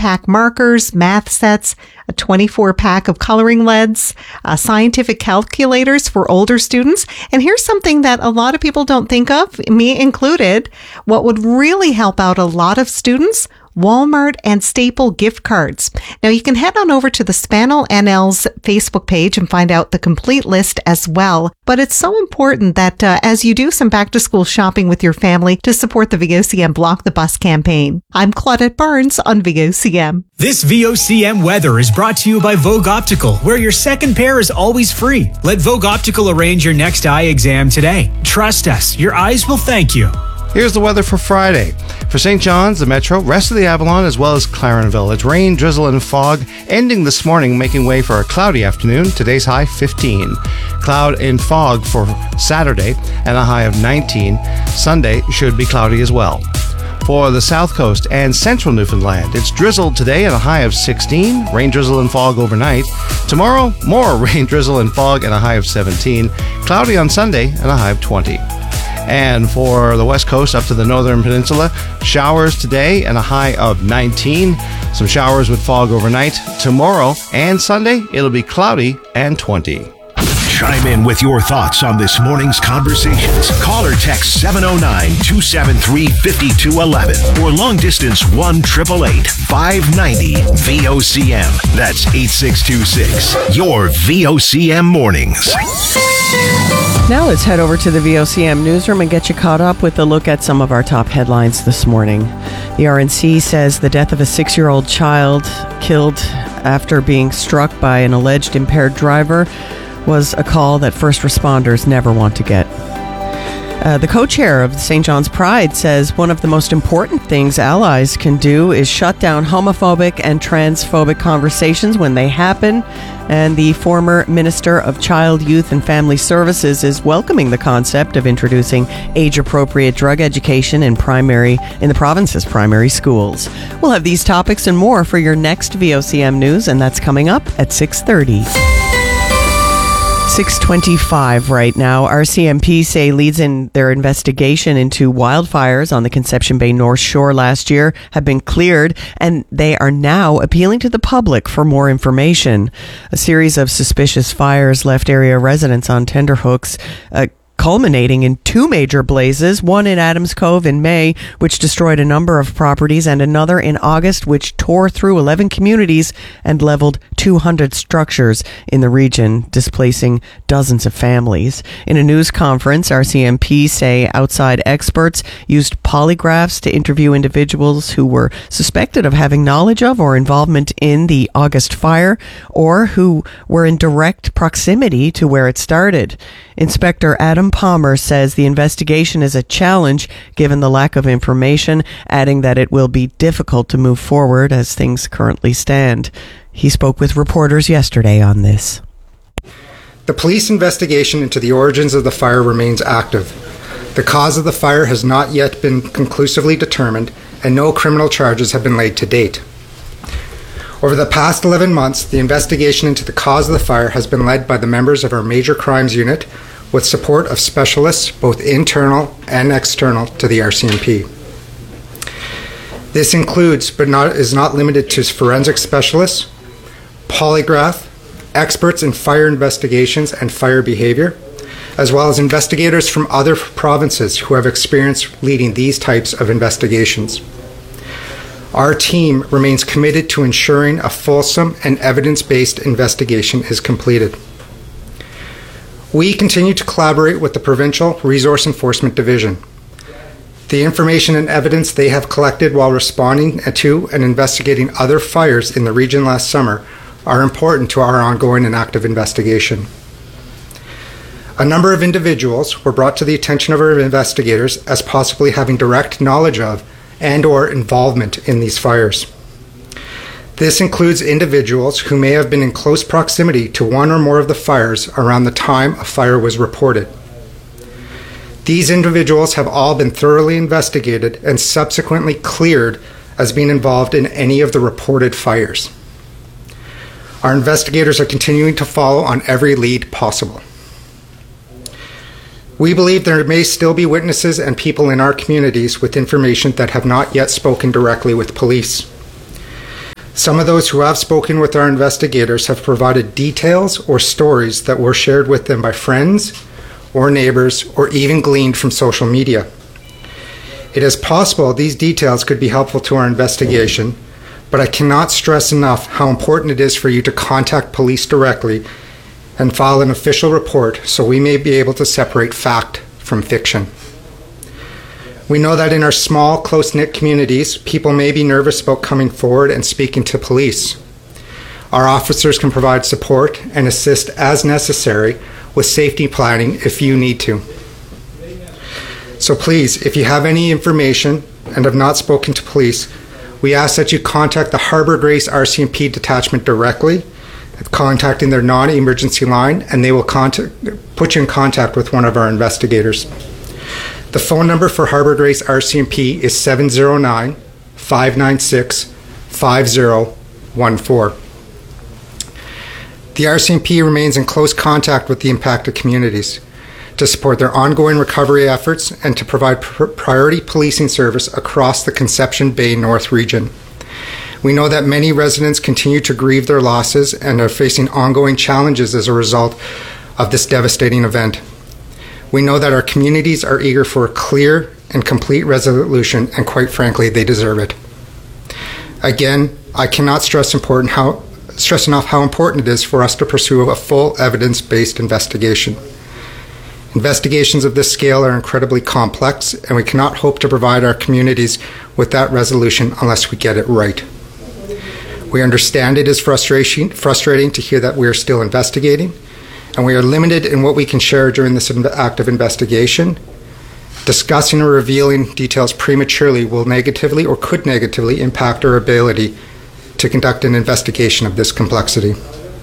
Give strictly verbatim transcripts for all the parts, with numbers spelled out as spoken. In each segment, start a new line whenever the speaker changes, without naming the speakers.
pack markers, math sets, a twenty-four pack of coloring leads, uh, scientific calculators for older students. And here's something that a lot of people don't think of, me included. What would really help out a lot of students? Walmart and Staple gift cards. Now you can head on over to the Spanel N L's Facebook page and find out the complete list as well. But it's so important that uh, as you do some back to school shopping with your family to support the V O C M Block the Bus campaign. I'm Claudette Barnes on V O C M.
This V O C M weather is brought to you by Vogue Optical, where your second pair is always free. Let Vogue Optical arrange your next eye exam today. Trust us, your eyes will thank you.
Here's the weather for Friday. For Saint John's, the Metro, rest of the Avalon, as well as Clarenville. It's rain, drizzle, and fog, ending this morning, making way for a cloudy afternoon. Today's high, fifteen. Cloud and fog for Saturday, and a high of nineteen. Sunday should be cloudy as well. For the South Coast and Central Newfoundland, it's drizzled today and a high of sixteen. Rain, drizzle, and fog overnight. Tomorrow, more rain, drizzle, and fog and a high of seventeen. Cloudy on Sunday and a high of twenty. And for the West Coast up to the Northern Peninsula, showers today and a high of nineteen. Some showers with fog overnight. Tomorrow and Sunday, it'll be cloudy and twenty.
Chime in with your thoughts on this morning's conversations. Call or text seven oh nine, two seven three, five two one one or long distance one eight eight eight, five nine zero V O C M. That's eight six two six. Your V O C M mornings.
Now let's head over to the V O C M newsroom and get you caught up with a look at some of our top headlines this morning. The R N C says the death of a six-year-old child killed after being struck by an alleged impaired driver was a call that first responders never want to get. Uh, the co-chair of Saint John's Pride says one of the most important things allies can do is shut down homophobic and transphobic conversations when they happen. And the former Minister of Child, Youth and Family Services is welcoming the concept of introducing age-appropriate drug education in primary in the province's primary schools. We'll have these topics and more for your next V O C M News, and that's coming up at six thirty. six twenty-five right now. R C M P say leads in their investigation into wildfires on the Conception Bay North Shore last year have been cleared, and they are now appealing to the public for more information. A series of suspicious fires left area residents on tenterhooks, uh, culminating in two major blazes, one in Adams Cove in May, which destroyed a number of properties, and another in August, which tore through eleven communities and leveled two hundred structures in the region, displacing dozens of families. In a news conference, R C M P say outside experts used polygraphs to interview individuals who were suspected of having knowledge of or involvement in the August fire, or who were in direct proximity to where it started. Inspector Adam Palmer says the investigation is a challenge given the lack of information, adding that it will be difficult to move forward as things currently stand. He spoke with reporters yesterday on this.
The police investigation into the origins of the fire remains active. The cause of the fire has not yet been conclusively determined, and no criminal charges have been laid to date. Over the past eleven months, the investigation into the cause of the fire has been led by the members of our Major Crimes Unit, with support of specialists, both internal and external, to the R C M P. This includes, but not is not limited to, forensic specialists, polygraph, experts in fire investigations and fire behavior, as well as investigators from other provinces who have experience leading these types of investigations. Our team remains committed to ensuring a fulsome and evidence-based investigation is completed. We continue to collaborate with the Provincial Resource Enforcement Division. The information and evidence they have collected while responding to and investigating other fires in the region last summer are important to our ongoing and active investigation. A number of individuals were brought to the attention of our investigators as possibly having direct knowledge of and or involvement in these fires. This includes individuals who may have been in close proximity to one or more of the fires around the time a fire was reported. These individuals have all been thoroughly investigated and subsequently cleared as being involved in any of the reported fires. Our investigators are continuing to follow on every lead possible. We believe there may still be witnesses and people in our communities with information that have not yet spoken directly with police. Some of those who have spoken with our investigators have provided details or stories that were shared with them by friends or neighbors or even gleaned from social media. It is possible these details could be helpful to our investigation, but I cannot stress enough how important it is for you to contact police directly and file an official report so we may be able to separate fact from fiction. We know that in our small, close-knit communities, people may be nervous about coming forward and speaking to police. Our officers can provide support and assist as necessary with safety planning if you need to. So please, if you have any information and have not spoken to police, we ask that you contact the Harbour Grace R C M P detachment directly, contacting their non-emergency line, and they will contact, put you in contact with one of our investigators. The phone number for Harbour Grace R C M P is seven zero nine, five nine six, five zero one four. The R C M P remains in close contact with the impacted communities to support their ongoing recovery efforts and to provide pr- priority policing service across the Conception Bay North region. We know that many residents continue to grieve their losses and are facing ongoing challenges as a result of this devastating event. We know that our communities are eager for a clear and complete resolution, and quite frankly, they deserve it. Again, I cannot stress important how stress enough how important it is for us to pursue a full evidence-based investigation. Investigations of this scale are incredibly complex, and we cannot hope to provide our communities with that resolution unless we get it right. We understand it is frustration, frustrating to hear that we are still investigating, and we are limited in what we can share during this active investigation. Discussing or revealing details prematurely will negatively or could negatively impact our ability to conduct an investigation of this complexity.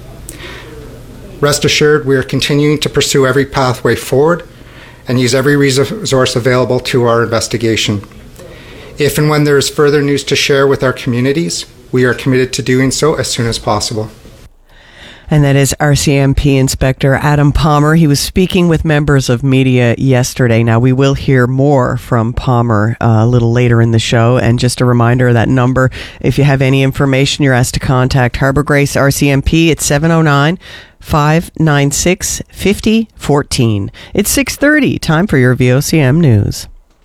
Rest assured, we are continuing to pursue every pathway forward and use every resource available to our investigation. If and when there is further news to share with our communities, we are committed to doing so as soon as possible.
And that is R C M P Inspector Adam Palmer. He was speaking with members of media yesterday. Now, we will hear more from Palmer uh, a little later in the show. And just a reminder of that number, if you have any information, you're asked to contact Harbour Grace R C M P at seven oh nine, five nine six, five oh one four. It's six thirty. Time for your V O C M news.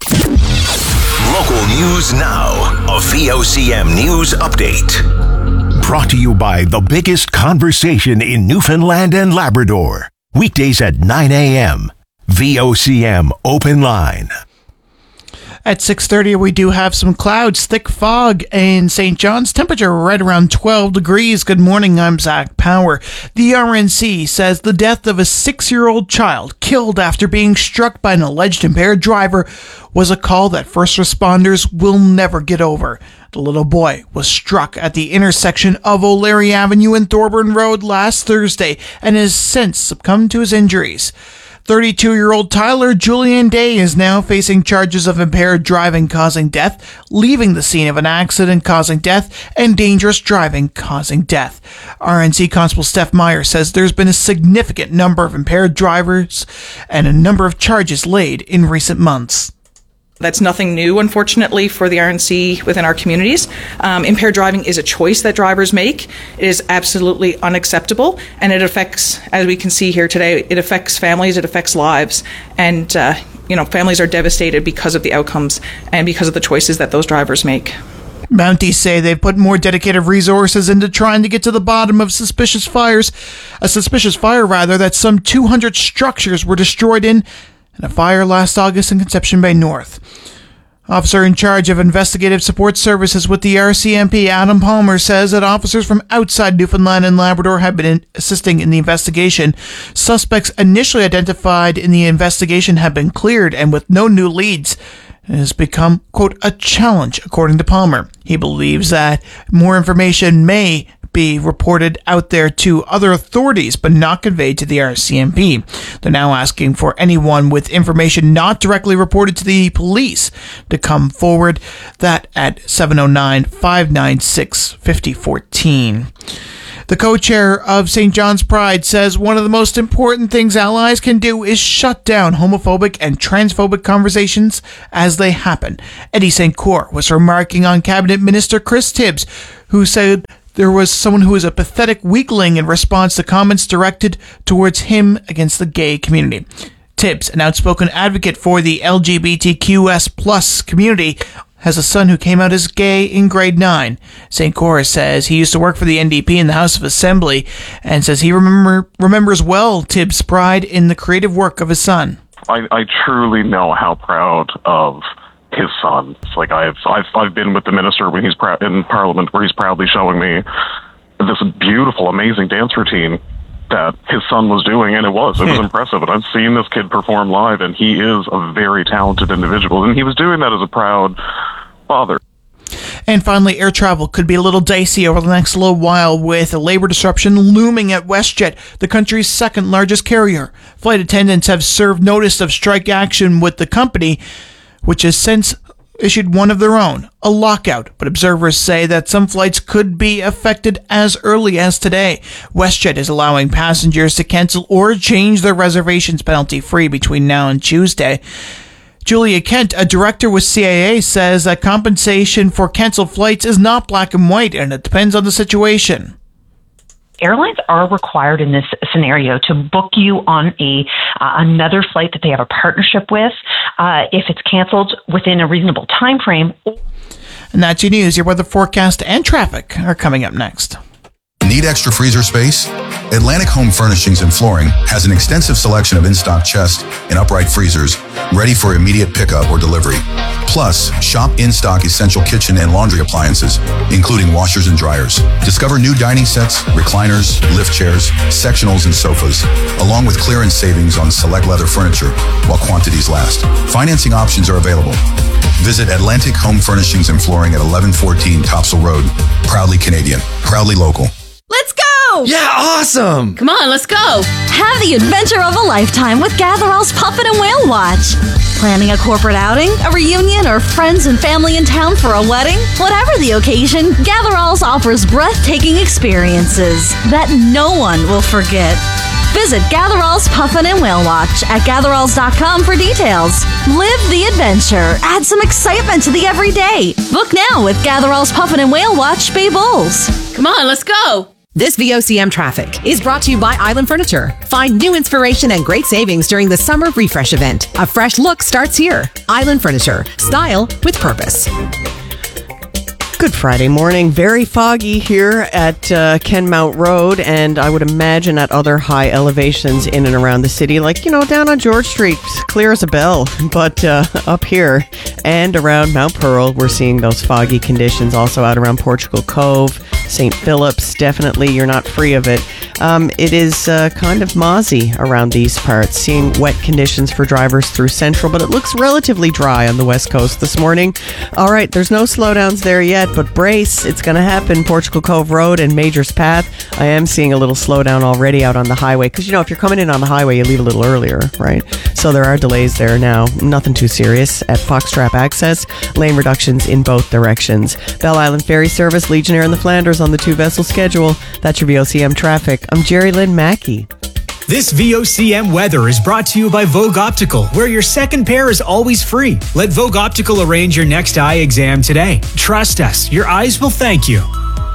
Local news now. A V O C M news update. Brought to you by the biggest conversation in Newfoundland and Labrador. Weekdays at nine a.m. V O C M Open Line.
At six thirty, we do have some clouds, thick fog in Saint John's. Temperature right around twelve degrees. Good morning, I'm Zach Power. The R N C says the death of a six-year-old child killed after being struck by an alleged impaired driver was a call that first responders will never get over. The little boy was struck at the intersection of O'Leary Avenue and Thorburn Road last Thursday and has since succumbed to his injuries. thirty-two-year-old Tyler Julian Day is now facing charges of impaired driving causing death, leaving the scene of an accident causing death, and dangerous driving causing death. R N C Constable Steph Meyer says there's been a significant number of impaired drivers and a number of charges laid in recent months.
That's nothing new, unfortunately, for the R N C within our communities. Um, impaired driving is a choice that drivers make. It is absolutely unacceptable, and it affects, as we can see here today, it affects families, it affects lives, and uh, you know, families are devastated because of the outcomes and because of the choices that those drivers make.
Mounties say they've put more dedicated resources into trying to get to the bottom of suspicious fires, a suspicious fire rather, that some two hundred structures were destroyed in in a fire last August in Conception Bay North. Officer in charge of investigative support services with the R C M P, Adam Palmer, says that officers from outside Newfoundland and Labrador have been in, assisting in the investigation. Suspects initially identified in the investigation have been cleared, and with no new leads, it has become, quote, a challenge, according to Palmer. He believes that more information may be reported out there to other authorities, but not conveyed to the R C M P. They're now asking for anyone with information not directly reported to the police to come forward. That at seven oh nine, five nine six, five oh one four. The co-chair of Saint John's Pride says one of the most important things allies can do is shut down homophobic and transphobic conversations as they happen. Eddie Saint Cour was remarking on Cabinet Minister Chris Tibbs, who said there was someone who was a pathetic weakling in response to comments directed towards him against the gay community. Tibbs, an outspoken advocate for the L G B T Q S plus community, has a son who came out as gay in grade nine. Saint Cora says he used to work for the N D P in the House of Assembly and says he remember, remembers well Tibbs' pride in the creative work of his son.
I, I truly know how proud of his son. It's like I've I've I've been with the minister when he's prou- in Parliament, where he's proudly showing me this beautiful, amazing dance routine that his son was doing, and it was. It was impressive. And I've seen this kid perform live, and he is a very talented individual. And he was doing that as a proud father.
And finally, air travel could be a little dicey over the next little while, with a labor disruption looming at WestJet, the country's second largest carrier. Flight attendants have served notice of strike action with the company, which has since issued one of their own, a lockout, but observers say that some flights could be affected as early as today. WestJet is allowing passengers to cancel or change their reservations penalty-free between now and Tuesday. Julia Kent, a director with C A A, says that compensation for canceled flights is not black and white, and it depends on the situation.
Airlines are required in this scenario to book you on a uh, another flight that they have a partnership with uh, if it's canceled within a reasonable time frame.
And that's your news. Your weather forecast and traffic are coming up next.
Need extra freezer space? Atlantic Home Furnishings and Flooring has an extensive selection of in-stock chest and upright freezers ready for immediate pickup or delivery. Plus, shop in-stock essential kitchen and laundry appliances, including washers and dryers. Discover new dining sets, recliners, lift chairs, sectionals, and sofas, along with clearance savings on select leather furniture while quantities last. Financing options are available. Visit Atlantic Home Furnishings and Flooring at eleven fourteen Topsail Road. Proudly Canadian, proudly local.
Let's go!
Yeah, awesome!
Come on, let's go! Have the adventure of a lifetime with Gatherall's Puffin and Whale Watch. Planning a corporate outing, a reunion, or friends and family in town for a wedding? Whatever the occasion, Gatherall's offers breathtaking experiences that no one will forget. Visit Gatherall's Puffin and Whale Watch at gatheralls dot com for details. Live the adventure. Add some excitement to the everyday. Book now with Gatherall's Puffin and Whale Watch Bay Bulls. Come on, let's go!
This V O C M traffic is brought to you by Island Furniture. Find new inspiration and great savings during the summer refresh event. A fresh look starts here. Island Furniture. Style with purpose.
Good Friday morning. Very foggy here at uh, Kenmount Road, and I would imagine at other high elevations in and around the city, like, you know, down on George Street, clear as a bell. But uh, up here and around Mount Pearl, we're seeing those foggy conditions. Also out around Portugal Cove, Saint Philip's, definitely you're not free of it. Um, it is uh, kind of mozzy around these parts, seeing wet conditions for drivers through Central, but it looks relatively dry on the West Coast this morning. All right, there's no slowdowns there yet, but brace, it's going to happen. Portugal Cove Road and Major's Path. I am seeing a little slowdown already out on the highway, because, you know, if you're coming in on the highway, you leave a little earlier, right? So there are delays there now. Nothing too serious. At Foxtrap Access, lane reductions in both directions. Belle Island Ferry Service, Legionnaire and the Flanders on the two-vessel schedule. That's your V O C M traffic. I'm Jerry Lynn Mackey.
This V O C M weather is brought to you by Vogue Optical, where your second pair is always free. Let Vogue Optical arrange your next eye exam today. Trust us, your eyes will thank you.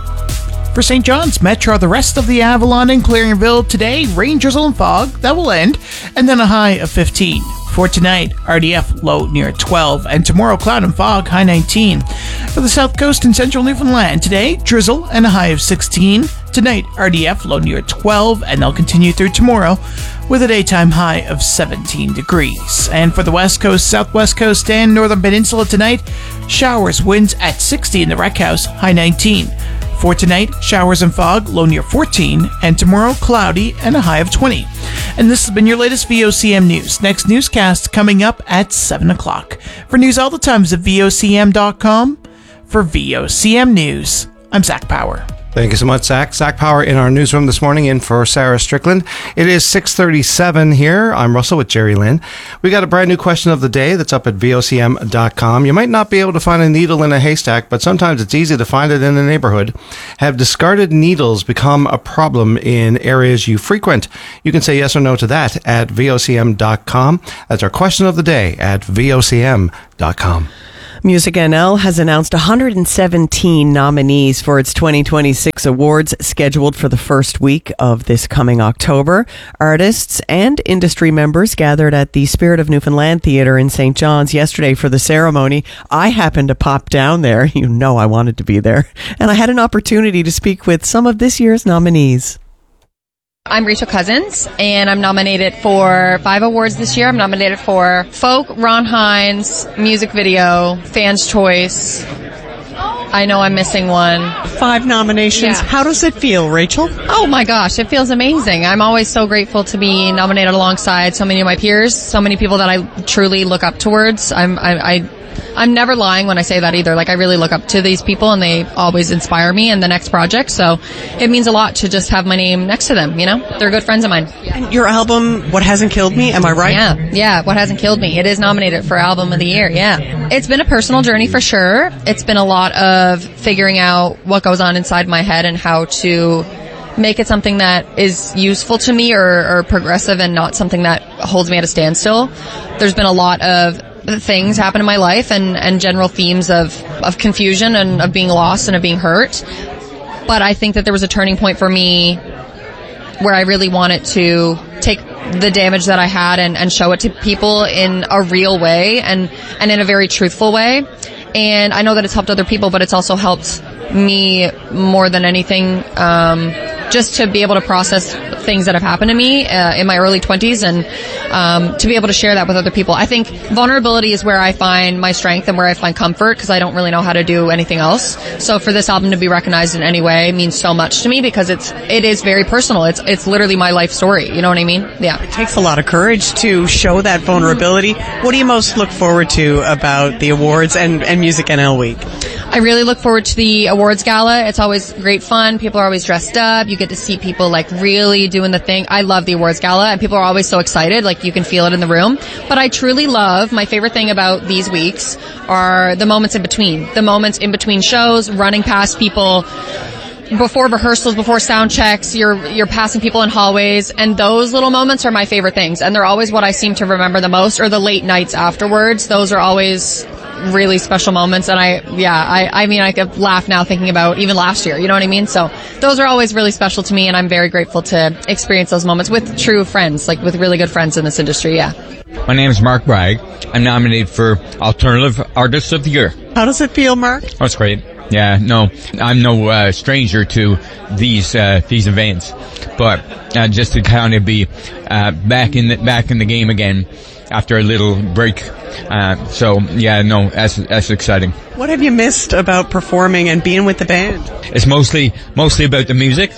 For Saint John's Metro, the rest of the Avalon and Clearingville today, rain, drizzle, and fog. That will end. And then a high of fifteen. For tonight, R D F low near twelve, and tomorrow cloud and fog, high nineteen. For the South Coast and Central Newfoundland, today, drizzle and a high of sixteen. Tonight, R D F low near twelve, and they'll continue through tomorrow with a daytime high of seventeen degrees. And for the West Coast, Southwest Coast, and Northern Peninsula tonight, showers, winds at sixty in the Rec House, high nineteen. For tonight, showers and fog, low near fourteen, and tomorrow, cloudy and a high of twenty. And this has been your latest V O C M news. Next newscast coming up at seven o'clock. For news all the time, visit V O C M dot com. For V O C M News, I'm Zach Power.
Thank you so much, Zach. Zach Power in our newsroom this morning, in for Sarah Strickland. It is six thirty-seven here. I'm Russell with Jerry Lynn. We got a brand new question of the day that's up at V O C M dot com. You might not be able to find a needle in a haystack, but sometimes it's easy to find it in a neighborhood. Have discarded needles become a problem in areas you frequent? You can say yes or no to that at V O C M dot com. That's our question of the day at V O C M dot com.
Music N L has announced one hundred seventeen nominees for its twenty twenty-six awards scheduled for the first week of this coming October. Artists and industry members gathered at the Spirit of Newfoundland Theatre in Saint John's yesterday for the ceremony. I happened to pop down there. You know I wanted to be there. And I had an opportunity to speak with some of this year's nominees.
I'm Rachel Cousins, and I'm nominated for five awards this year. I'm nominated for Folk, Ron Hines, Music Video, Fans' Choice. I know I'm missing one.
Five nominations.
Yeah.
How does it feel, Rachel?
Oh my gosh, it feels amazing. I'm always so grateful to be nominated alongside so many of my peers, so many people that I truly look up towards. I'm, I, I I'm never lying when I say that either. Like, I really look up to these people, and they always inspire me in the next project. So it means a lot to just have my name next to them, you know? They're good friends of mine.
And your album, What Hasn't Killed Me, am I right?
Yeah, yeah, What Hasn't Killed Me. It is nominated for Album of the Year, yeah. It's been a personal journey for sure. It's been a lot of figuring out what goes on inside my head and how to make it something that is useful to me or, or progressive and not something that holds me at a standstill. There's been a lot of things happen in my life and, and general themes of, of confusion and of being lost and of being hurt. But I think that there was a turning point for me where I really wanted to take the damage that I had and, and show it to people in a real way and, and in a very truthful way. And I know that it's helped other people, but it's also helped me more than anything, um, just to be able to process things that have happened to me uh, in my early twenties and um, to be able to share that with other people. I think vulnerability is where I find my strength and where I find comfort because I don't really know how to do anything else. So for this album to be recognized in any way means so much to me because it's it is very personal. It's it's literally my life story. You know what I mean? Yeah.
It takes a lot of courage to show that vulnerability. What do you most look forward to about the awards and, and Music N L Week?
I really look forward to the awards gala. It's always great fun. People are always dressed up. You get to see people like really doing the thing. I love the awards gala and people are always so excited. Like you can feel it in the room. But I truly love, my favorite thing about these weeks are the moments in between. The moments in between shows, running past people before rehearsals, before sound checks, you're you're passing people in hallways, and those little moments are my favorite things. And they're always what I seem to remember the most, or the late nights afterwards. Those are always really special moments, and I, yeah, I, I mean, I could laugh now thinking about even last year, you know what I mean? So those are always really special to me, and I'm very grateful to experience those moments with true friends, like with really good friends in this industry, yeah.
My name is Mark Bragg. I'm nominated for Alternative Artist of the Year.
How does it feel, Mark?
Oh, it's great. Yeah, no, I'm no uh, stranger to these uh, these events, but uh, just to kind of be uh, back in the, back in the game again after a little break. Uh, so yeah, no, that's that's exciting.
What have you missed about performing and being with the band?
It's mostly mostly about the music.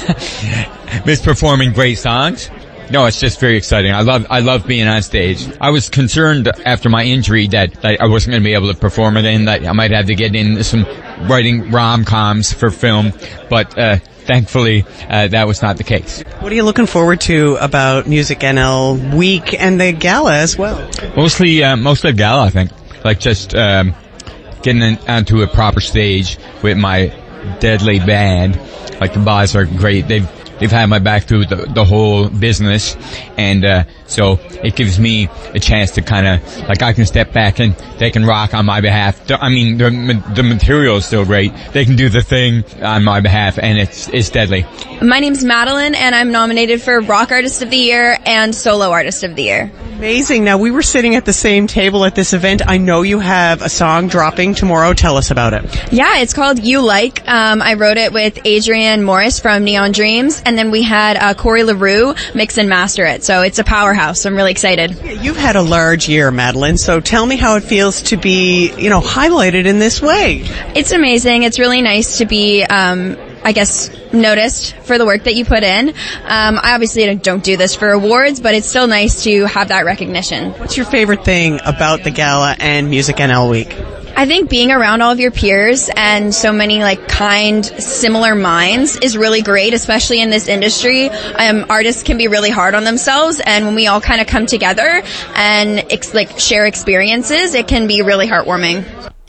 Miss performing great songs. No, it's just very exciting. I love I love being on stage. I was concerned after my injury that, that I wasn't going to be able to perform again, that I might have to get into some writing rom-coms for film, but uh, thankfully uh, that was not the case.
What are you looking forward to about Music N L Week and the gala as well?
Mostly, uh, mostly the gala, I think. Like just um, getting in, onto a proper stage with my deadly band. Like the boys are great. They've They've had my back through the, the whole business, and uh, so it gives me a chance to kind of, like, I can step back and they can rock on my behalf. I mean, the the material is still great. They can do the thing on my behalf, and it's it's deadly.
My name's Madeline, and I'm nominated for Rock Artist of the Year and Solo Artist of the Year.
Amazing. Now, we were sitting at the same table at this event. I know you have a song dropping tomorrow. Tell us about it.
Yeah, it's called You Like. Um, I wrote it with Adrienne Morris from Neon Dreams, and then we had uh, Corey LaRue mix and master it. So it's a powerhouse. I'm really excited.
You've had a large year, Madeline, so tell me how it feels to be, you know, highlighted in this way.
It's amazing. It's really nice to be, um, I guess, noticed for the work that you put in. Um, I obviously don't do this for awards, but it's still nice to have that recognition.
What's your favorite thing about the gala and Music N L Week?
I think being around all of your peers and so many like kind, similar minds is really great, especially in this industry. Um, artists can be really hard on themselves, and when we all kind of come together and ex- like share experiences, it can be really heartwarming.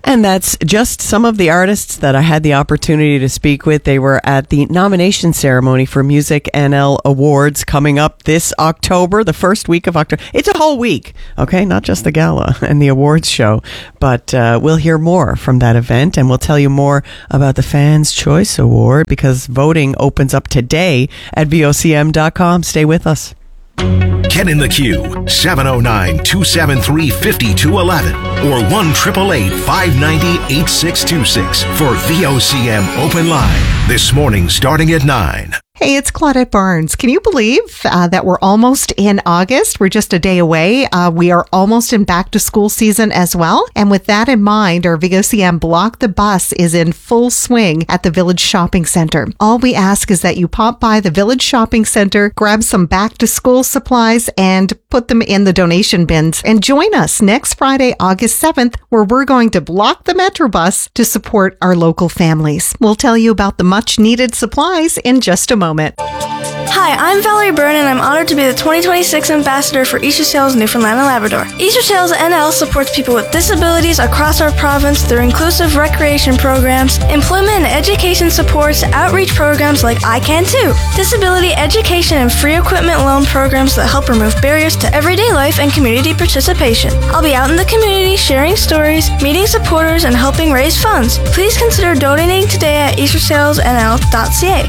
And that's just some of the artists that I had the opportunity to speak with. They were at the nomination ceremony for Music N L Awards coming up this October, the first week of October. It's a whole week, okay? Not just the gala and the awards show, but uh, we'll hear more from that event, and we'll tell you more about the Fans' Choice Award because voting opens up today at V O C M dot com. Stay with us.
Get in the queue, seven oh nine, two seven three, five two one one or one eight eight eight, five nine zero, eight six two six for V O C M Open Line. This morning starting at nine.
Hey, it's Claudette Barnes. Can you believe uh, that we're almost in August? We're just a day away. Uh, we are almost in back to school season as well. And with that in mind, our V O C M Block the Bus is in full swing at the Village Shopping Center. All we ask is that you pop by the Village Shopping Center, grab some back to school supplies, and put them in the donation bins. And join us next Friday, August seventh, where we're going to block the Metrobus to support our local families. We'll tell you about the much needed supplies in just a moment. Moment.
Hi, I'm Valerie Byrne, and I'm honored to be the twenty twenty-six ambassador for Easter Sales Newfoundland and Labrador. Easter Sales N L supports people with disabilities across our province through inclusive recreation programs, employment and education supports, outreach programs like I Can Too, disability education and free equipment loan programs that help remove barriers to everyday life and community participation. I'll be out in the community sharing stories, meeting supporters, and helping raise funds. Please consider donating today at easter sales n l dot c a.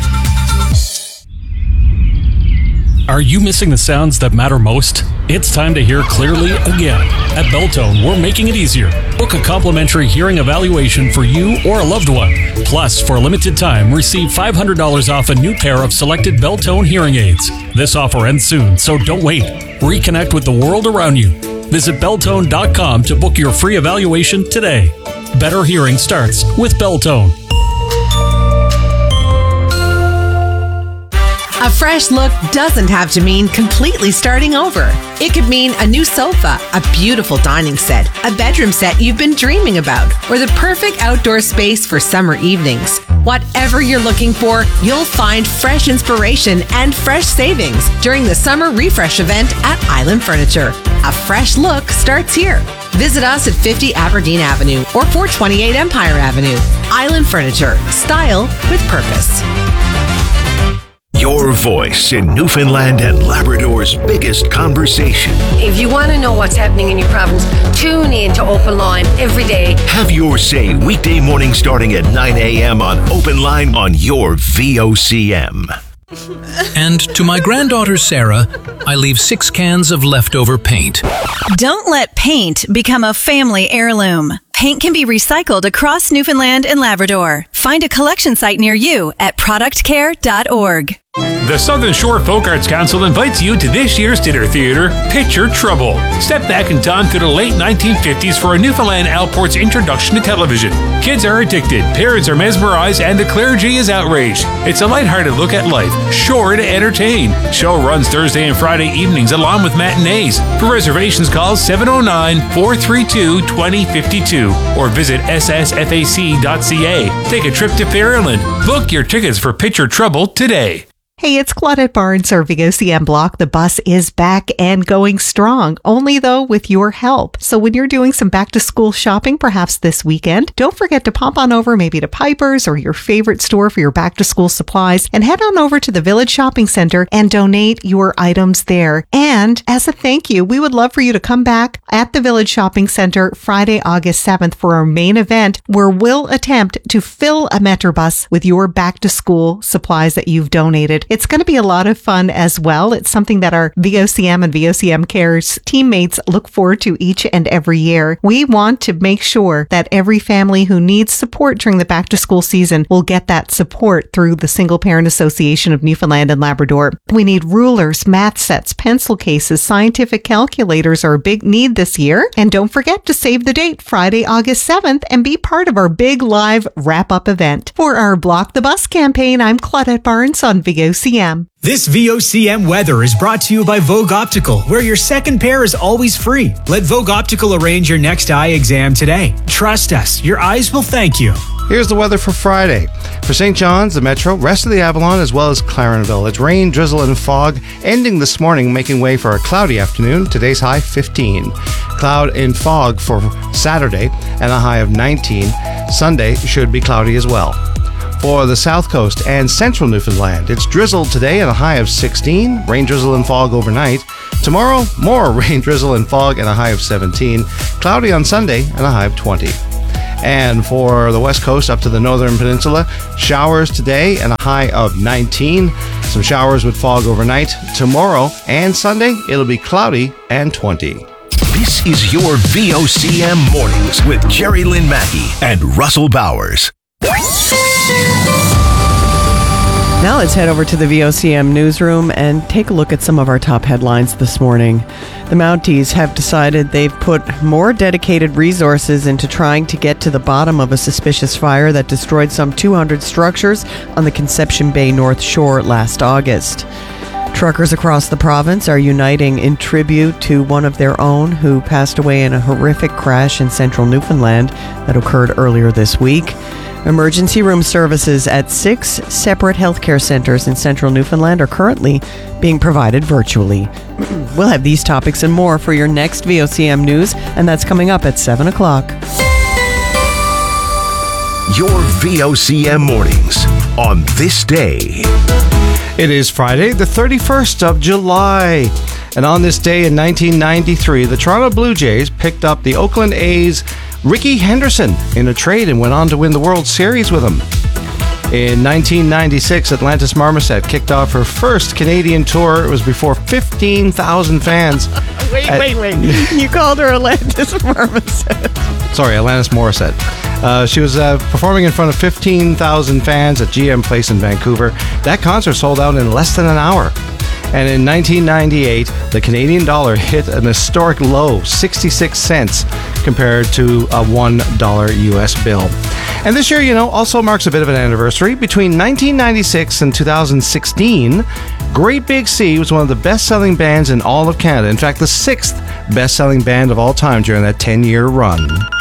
Are you missing the sounds that matter most? It's time to hear clearly again. At Beltone, we're making it easier. Book a complimentary hearing evaluation for you or a loved one. Plus, for a limited time, receive five hundred dollars off a new pair of selected Beltone hearing aids. This offer ends soon, so don't wait. Reconnect with the world around you. Visit Beltone dot com to book your free evaluation today. Better hearing starts with Beltone.
A fresh look doesn't have to mean completely starting over. It could mean a new sofa, a beautiful dining set, a bedroom set you've been dreaming about, or the perfect outdoor space for summer evenings. Whatever you're looking for, you'll find fresh inspiration and fresh savings during the summer refresh event at Island Furniture. A fresh look starts here. Visit us at fifty Aberdeen Avenue or four twenty-eight Empire Avenue. Island Furniture. Style with purpose.
Your voice in Newfoundland and Labrador's biggest conversation.
If you want to know what's happening in your province, tune in to Open Line every day.
Have your say weekday morning starting at nine a.m. on Open Line on your V O C M.
And to my granddaughter Sarah, I leave six cans of leftover paint.
Don't let paint become a family heirloom. Paint can be recycled across Newfoundland and Labrador. Find a collection site near you at product care dot org.
The Southern Shore Folk Arts Council invites you to this year's dinner theater, Picture Trouble. Step back in time to the late nineteen fifties for a Newfoundland Outport's introduction to television. Kids are addicted, parents are mesmerized, and the clergy is outraged. It's a lighthearted look at life, sure to entertain. Show runs Thursday and Friday evenings along with matinees. For reservations, call seven oh nine, four three two, two oh five two or visit s s f a c dot c a. Take a trip to Fairland. Book your tickets for Picture Trouble today.
Hey, it's Claudette Barnes. Our V O C M Block the Bus is back and going strong, only though with your help. So when you're doing some back to school shopping, perhaps this weekend, don't forget to pop on over maybe to Piper's or your favorite store for your back to school supplies and head on over to the Village Shopping Center and donate your items there. And as a thank you, we would love for you to come back at the Village Shopping Center Friday, August seventh for our main event where we'll attempt to fill a Metrobus with your back to school supplies that you've donated. It's going to be a lot of fun as well. It's something that our V O C M and V O C M Cares teammates look forward to each and every year. We want to make sure that every family who needs support during the back to school season will get that support through the Single Parent Association of Newfoundland and Labrador. We need rulers, math sets, pencil cases, scientific calculators are a big need this year. And don't forget to save the date, Friday, August seventh, and be part of our big live wrap-up event. For our Block the Bus campaign, I'm Claudette Barnes on V O C M. C M.
This V O C M weather is brought to you by Vogue Optical, where your second pair is always free. Let Vogue Optical arrange your next eye exam today. Trust us, your eyes will thank you.
Here's the weather for Friday. For Saint John's, the Metro, rest of the Avalon, as well as Clarenville. It's rain, drizzle, and fog, ending this morning, making way for a cloudy afternoon. Today's high, fifteen. Cloud and fog for Saturday, and a high of nineteen. Sunday should be cloudy as well. For the South Coast and Central Newfoundland, it's drizzled today and a high of sixteen. Rain, drizzle, and fog overnight. Tomorrow, more rain, drizzle, and fog and a high of seventeen. Cloudy on Sunday and a high of twenty. And for the West Coast up to the Northern Peninsula, showers today and a high of nineteen. Some showers with fog overnight. Tomorrow and Sunday, it'll be cloudy and twenty.
This is your V O C M Mornings with Jerry Lynn Mackey and Russell Bowers.
Now let's head over to the V O C M newsroom and take a look at some of our top headlines this morning. The Mounties have decided they've put more dedicated resources into trying to get to the bottom of a suspicious fire that destroyed some two hundred structures on the Conception Bay North Shore last August. Truckers across the province are uniting in tribute to one of their own who passed away in a horrific crash in central Newfoundland that occurred earlier this week. Emergency room services at six separate healthcare centers in central Newfoundland are currently being provided virtually. We'll have these topics and more for your next V O C M News, and that's coming up at seven o'clock.
Your V O C M Mornings on this day.
It is Friday, the thirty-first of July. And on this day in nineteen ninety-three, the Toronto Blue Jays picked up the Oakland A's Ricky Henderson in a trade and went on to win the World Series with him. In nineteen ninety-six, Atlantis Marmoset kicked off her first Canadian tour. It was before fifteen thousand fans.
wait,
at,
wait, wait. You called her Atlantis Marmoset.
Sorry, Atlantis Morissette. Uh, she was uh, performing in front of fifteen thousand fans at G M Place in Vancouver. That concert sold out in less than an hour. And in nineteen ninety-eight, the Canadian dollar hit an historic low, sixty-six cents, compared to a one dollar U S bill. And this year, you know, also marks a bit of an anniversary. Between nineteen ninety-six and two thousand sixteen, Great Big Sea was one of the best-selling bands in all of Canada. In fact, the sixth best-selling band of all time during that ten-year run.